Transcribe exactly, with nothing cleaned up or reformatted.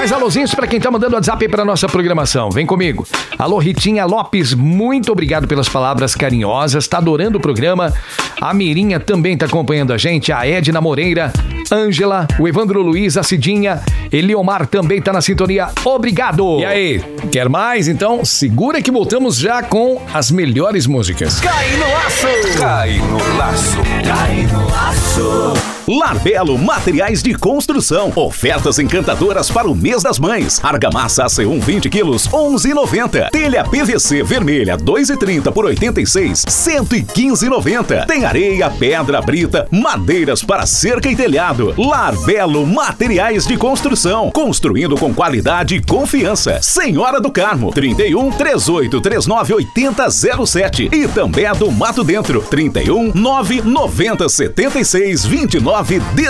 mais alôzinhos pra quem tá mandando WhatsApp pra nossa programação. Vem comigo. Alô, Ritinha Lopes, muito obrigado pelas palavras carinhosas. Tá adorando o programa. A Mirinha também tá acompanhando a gente. A Edna Moreira, Ângela, o Evandro Luiz, a Cidinha, Eliomar também tá na sintonia. Obrigado! E aí, quer mais? Então segura que voltamos já com as melhores músicas. Cai no laço! Cai no laço. Cai no laço. Larbelo Materiais de Construção. Ofertas encantadoras para o mês das mães. Argamassa A C um vinte quilos, onze e noventa. Telha P V C vermelha, dois e trinta por oitenta e seis, cento e quinze e noventa. Tem areia, pedra, brita, madeiras para cerca e telhado. Larbelo Materiais de Construção. Construindo com qualidade e confiança. Senhora do Carmo, trinta e um, trinta e oito, trinta e nove, oitenta, zero sete. E também a do Mato Dentro, trinta e um, nove, noventa, setenta e seis, vinte e nove,